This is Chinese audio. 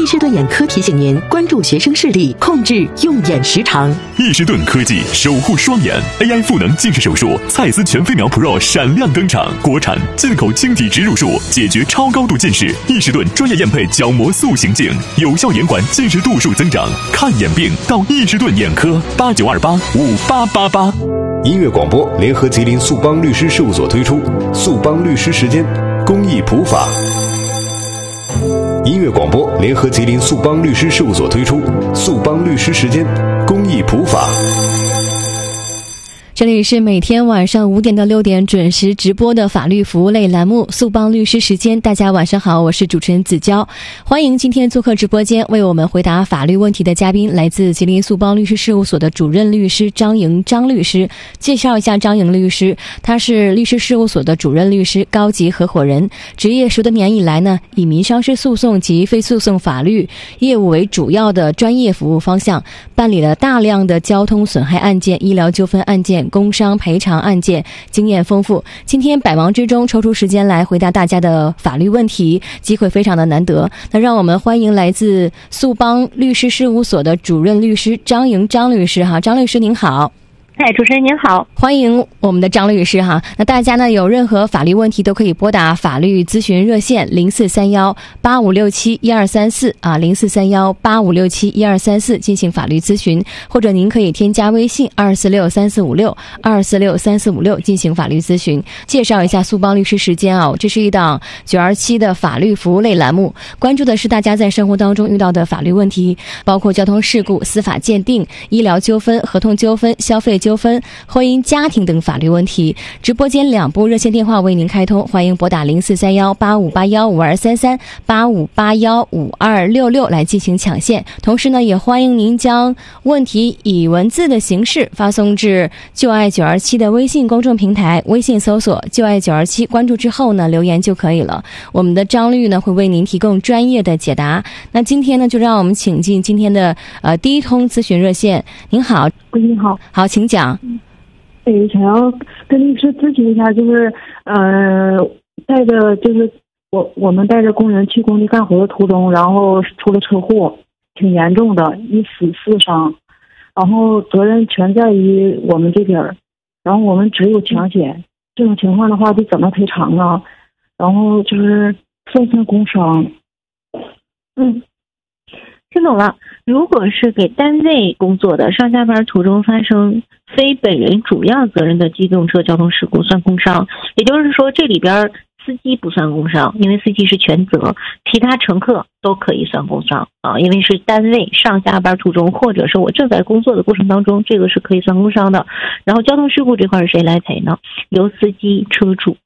易士顿眼科提醒您关注学生视力，控制用眼时长。 易士顿科技守护双眼 AI 赋能近视手术，蔡司全飞秒 Pro 闪亮登场，国产进口晶体植入术，解决超高度近视。易士顿专业验配角膜塑形镜，有效延缓近视度数增长。看眼病到易士顿眼科，89285888。 音乐广播联合吉林速邦律师事务所推出速邦律师时间公益普法。音乐广播联合吉林速邦律师事务所推出速邦律师时间公益普法。 这里是每天晚上5点到6点准时直播的法律服务类栏目速邦律师时间。大家晚上好，我是主持人子娇，欢迎今天做客直播间为我们回答法律问题的嘉宾，来自吉林速邦律师事务所的主任律师张莹张律师。介绍一下张莹律师，他是律师事务所的主任律师、高级合伙人，职业10多年以来呢，以民商事诉讼及非诉讼法律业务为主要的专业服务方向，办理了大量的交通损害案件、医疗纠纷案件、工伤赔偿案件，经验丰富。今天百忙之中抽出时间来回答大家的法律问题，机会非常的难得。那让我们欢迎来自速邦律师事务所的主任律师张莹张律师哈，张律师您好。 主持人您好， 欢迎我们的张律师哈。那大家呢有任何法律问题都可以拨打法律咨询热线043185671234啊，043185671234进行法律咨询，或者您可以添加微信2463456进行法律咨询。介绍一下速邦律师时间啊，这是一档927的法律服务类栏目，关注的是大家在生活当中遇到的法律问题，包括交通事故、司法鉴定、医疗纠纷、合同纠纷、消费纠纷、婚姻家庭等法律问题。直播间2部热线电话为您开通，欢迎拨打043185815233 85815266来进行抢线。同时呢，也欢迎您将问题以文字的形式发送至就爱927的微信公众平台，微信搜索就爱927，关注之后呢留言就可以了。我们的张律呢会为您提供专业的解答。那今天呢，就让我们请进今天的第一通咨询热线。您好。 您好。 好，请讲。 想要跟律师咨询一下，就是带着就是我们带着工人去工地干活的途中，然后出了车祸，挺严重的，1死4伤，然后责任全在于我们这边，然后我们只有强险，这种情况的话就怎么赔偿啊？然后就是算工伤。听懂了。如果是给单位工作的，上下班途中发生非本人主要责任的机动车交通事故算工伤，也就是说这里边司机不算工伤，因为司机是全责，其他乘客都可以算工伤啊，因为是单位上下班途中或者是我正在工作的过程当中，这个是可以算工伤的。然后交通事故这块是谁来赔呢？由司机、车主